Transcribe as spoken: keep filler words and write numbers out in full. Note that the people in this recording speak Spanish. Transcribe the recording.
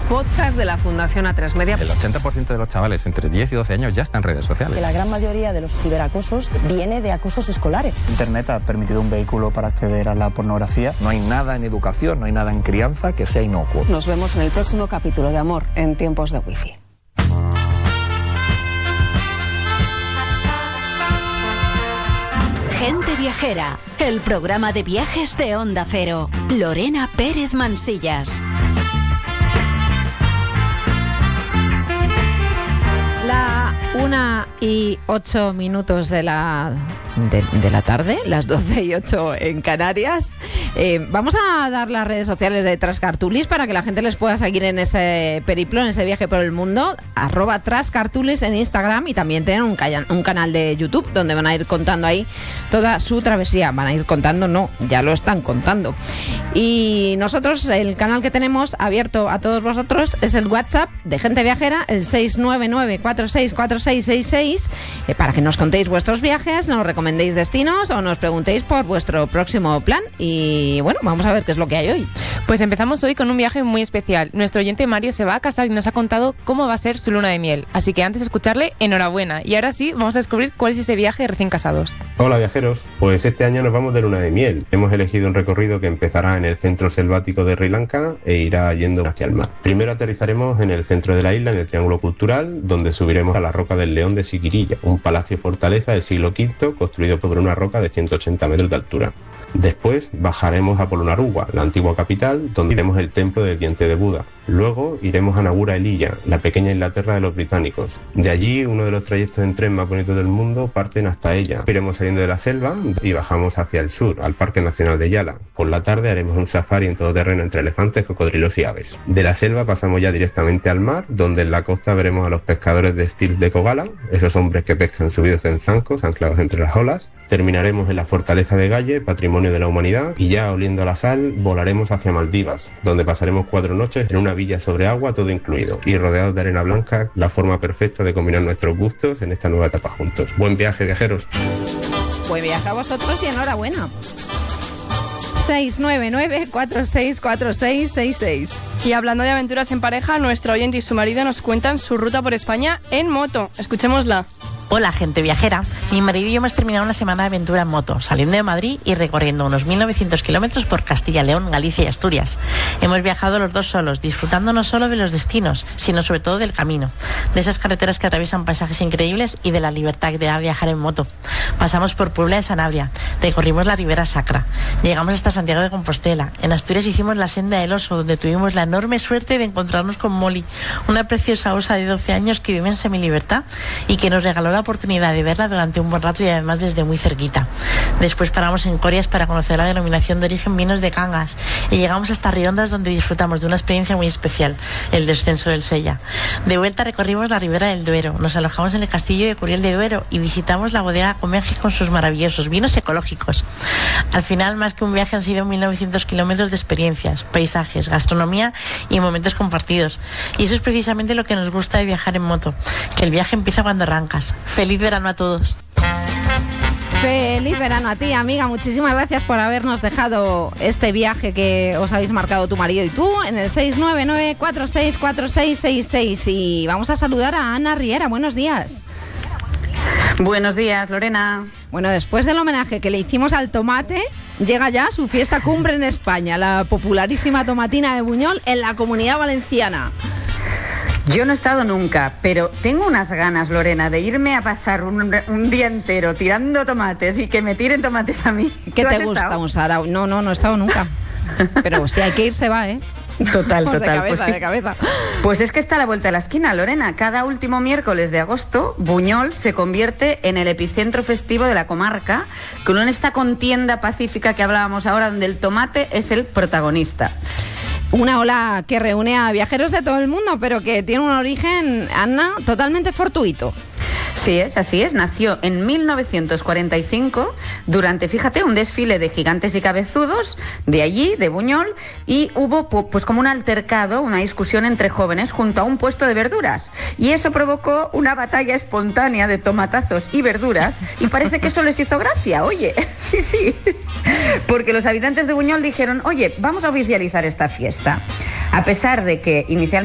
podcast de la Fundación A tres Media. El ochenta por ciento de los chavales entre diez y doce años ya están en redes sociales. Que la gran mayoría de los ciberacosos viene de acosos escolares. Internet ha permitido un vehículo para acceder a la pornografía. No hay nada en educación, no hay nada en crianza que sea inocuo. Nos vemos en el próximo capítulo de Amor en tiempos de Wi-Fi. Gente Viajera, el programa de viajes de Onda Cero. Lorena Pérez Mansillas. La una y ocho minutos de la, de, de la tarde, las doce y ocho en Canarias. Eh, vamos a dar las redes sociales de Trascartulis para que la gente les pueda seguir en ese periplo, en ese viaje por el mundo. Arroba Trascartulis en Instagram, y también tienen un, ca- un canal de YouTube donde van a ir contando ahí toda su travesía. Van a ir contando, no, ya lo están contando. Y nosotros, el canal que tenemos abierto a todos vosotros es el WhatsApp de Gente Viajera, el seis nueve nueve cuatro seis cuatro seis seis seis, eh, para que nos contéis vuestros viajes, nos recomendéis destinos o nos preguntéis por vuestro próximo plan. Y bueno, vamos a ver qué es lo que hay hoy. Pues empezamos hoy con un viaje muy especial. Nuestro oyente Mario se va a casar y nos ha contado cómo va a ser su luna de miel. Así que antes de escucharle, enhorabuena. Y ahora sí, vamos a descubrir cuál es ese viaje de recién casados. Hola viajeros, pues este año nos vamos de luna de miel. Hemos elegido un recorrido que empezará en el centro selvático de Sri Lanka e irá yendo hacia el mar. Primero aterrizaremos en el centro de la isla, en el Triángulo Cultural, donde subiremos a la Roca del León de Siquirilla, un palacio fortaleza del siglo quinto construido sobre una roca de ciento ochenta metros de altura. Después bajaremos a Polonnaruwa, la antigua capital, donde iremos el templo del diente de Buda. Luego iremos a Nagura Elilla, la pequeña Inglaterra de los británicos. De allí, uno de los trayectos en tren más bonitos del mundo parten hasta ella. Iremos saliendo de la selva y bajamos hacia el sur, al Parque Nacional de Yala. Por la tarde haremos un safari en todoterreno entre elefantes, cocodrilos y aves. De la selva pasamos ya directamente al mar, donde en la costa veremos a los pescadores de Stilts de Kogala, esos hombres que pescan subidos en zancos, anclados entre las olas. Terminaremos en la fortaleza de Galle, patrimonio de la humanidad, y ya oliendo a la sal volaremos hacia Maldivas, donde pasaremos cuatro noches en una villa sobre agua, todo incluido, y rodeados de arena blanca, la forma perfecta de combinar nuestros gustos en esta nueva etapa juntos. Buen viaje, viajeros. Buen viaje a vosotros y enhorabuena. seis nueve nueve cuatro seis cuatro seis seis seis. Y hablando de aventuras en pareja, nuestro oyente y su marido nos cuentan su ruta por España en moto. Escuchémosla. Hola, gente viajera. Mi marido y yo hemos terminado una semana de aventura en moto, saliendo de Madrid y recorriendo unos mil novecientos kilómetros por Castilla, León, Galicia y Asturias. Hemos viajado los dos solos, disfrutando no solo de los destinos, sino sobre todo del camino, de esas carreteras que atraviesan paisajes increíbles y de la libertad que da viajar en moto. Pasamos por Puebla de Sanabria, recorrimos la Ribera Sacra, llegamos hasta Santiago de Compostela. En Asturias hicimos la Senda del Oso, donde tuvimos la enorme suerte de encontrarnos con Molly, una preciosa osa de doce años que vive en semilibertad y que nos regaló la la oportunidad de verla durante un buen rato y además desde muy cerquita. Después paramos en Corias para conocer la denominación de origen vinos de Cangas y llegamos hasta Riondas, donde disfrutamos de una experiencia muy especial, el descenso del Sella. De vuelta recorrimos la Ribera del Duero, nos alojamos en el castillo de Curiel de Duero y visitamos la bodega Comengi con sus maravillosos vinos ecológicos. Al final, más que un viaje, han sido mil novecientos kilómetros de experiencias, paisajes, gastronomía y momentos compartidos. Y eso es precisamente lo que nos gusta de viajar en moto, que el viaje empieza cuando arrancas. ¡Feliz verano a todos! Feliz verano a ti, amiga. Muchísimas gracias por habernos dejado este viaje que os habéis marcado tu marido y tú en el seis nueve nueve cuatro seis cuatro seis seis seis. Y vamos a saludar a Ana Riera. Buenos días. Buenos días, Lorena. Bueno, después del homenaje que le hicimos al tomate, llega ya su fiesta cumbre en España, la popularísima tomatina de Buñol en la Comunidad Valenciana. Yo no he estado nunca, pero tengo unas ganas, Lorena, de irme a pasar un, un día entero tirando tomates y que me tiren tomates a mí. ¿Qué te gusta, un sarao? No, no, no he estado nunca. Pero si hay que ir, se va, ¿eh? Total, total. De cabeza, pues, sí. de cabeza. Pues es que está a la vuelta de la esquina, Lorena. Cada último miércoles de agosto, Buñol se convierte en el epicentro festivo de la comarca, con esta contienda pacífica que hablábamos ahora, donde el tomate es el protagonista. Una ola que reúne a viajeros de todo el mundo, pero que tiene un origen, Ana, totalmente fortuito. Sí es, así es. Nació en mil novecientos cuarenta y cinco durante, fíjate, un desfile de gigantes y cabezudos de allí, de Buñol, y hubo pues como un altercado, una discusión entre jóvenes junto a un puesto de verduras. Y eso provocó una batalla espontánea de tomatazos y verduras y parece que eso les hizo gracia, oye, sí, sí. Porque los habitantes de Buñol dijeron, oye, vamos a oficializar esta fiesta. A pesar de que inicialmente